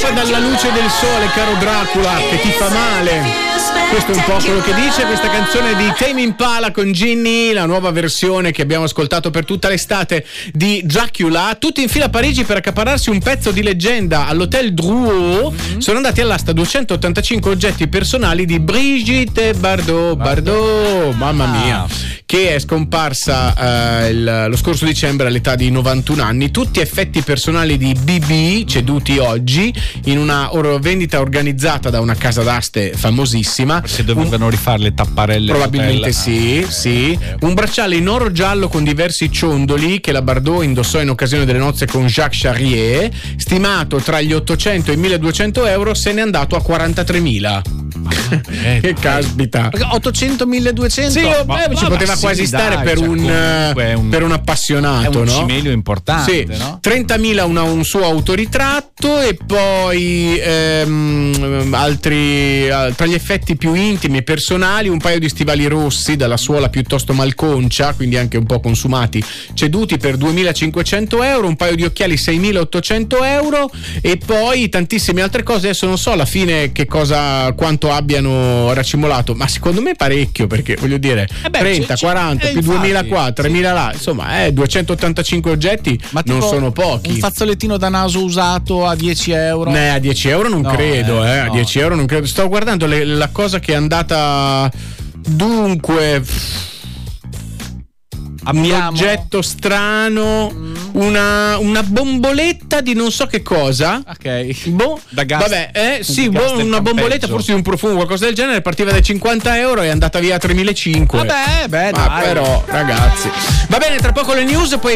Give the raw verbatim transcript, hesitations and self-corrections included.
scappa dalla luce del sole, caro Dracula, che ti fa male. Questo è un po' quello che dice questa canzone di Tame Impala con Ginny, la nuova versione che abbiamo ascoltato per tutta l'estate di Dracula. Tutti in fila a Parigi per accaparrarsi un pezzo di leggenda all'Hotel Drouot. Mm-hmm. Sono andati all'asta duecentottantacinque oggetti personali di Brigitte Bardot. Bardot, mamma mia, che è scomparsa eh, il, lo scorso dicembre all'età di novantuno anni. Tutti effetti personali di B B ceduti oggi in una or- vendita organizzata da una casa d'aste famosissima. Se dovevano rifare le tapparelle, probabilmente sì, ah, sì. okay. Un bracciale in oro giallo con diversi ciondoli che la Bardot indossò in occasione delle nozze con Jacques Charrier, stimato tra gli ottocento e i milleduecento euro, se n'è andato a quarantatremila. Eh, che caspita, ottocento milleduecento sì, beh, ma, ci ma poteva sì, quasi dai, stare per, cioè, un, un per un appassionato, è un no? cimelio importante, sì. no? trentamila una, un suo autoritratto e poi ehm, altri tra gli effetti più intimi e personali un paio di stivali rossi dalla suola piuttosto malconcia, quindi anche un po' consumati, ceduti per duemilacinquecento euro, un paio di occhiali seimilaottocento euro e poi tantissime altre cose. Adesso non so alla fine che cosa, quanto abbiano racimolato, ma secondo me parecchio, perché voglio dire eh beh, trenta, c- c- quaranta eh, più infatti, duemilaquattro, tremila là, insomma eh, duecentottantacinque oggetti, ma non sono pochi. Un fazzolettino da naso usato a dieci euro? Ne, a dieci euro non no, credo, eh, eh, no. a dieci euro non credo. Sto guardando le, la cosa che è andata. Dunque, abbiamo un oggetto strano, mm. una, una bomboletta di non so che cosa. Ok. Boh, da gas. Vabbè, eh, sì, gas boh, una bomboletta forse di un profumo, qualcosa del genere. Partiva dai cinquanta euro e è andata via a tremilacinquecento. Vabbè, beh, ma dai. però, ragazzi. Va bene, tra poco le news, poi